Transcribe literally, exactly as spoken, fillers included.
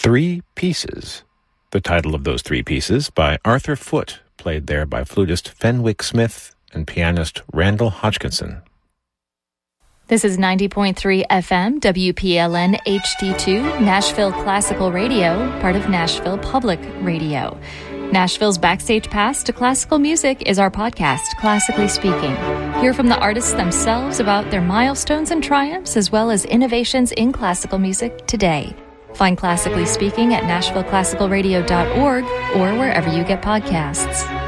Three Pieces, the title of those three pieces, by Arthur Foote, played there by flutist Fenwick Smith and pianist Randall Hodgkinson. This is ninety point three F M, W P L N H D two, Nashville Classical Radio, part of Nashville Public Radio. Nashville's Backstage Pass to Classical Music is our podcast, Classically Speaking. Hear from the artists themselves about their milestones and triumphs, as well as innovations in classical music today. Find Classically Speaking at nashville classical radio dot org or wherever you get podcasts.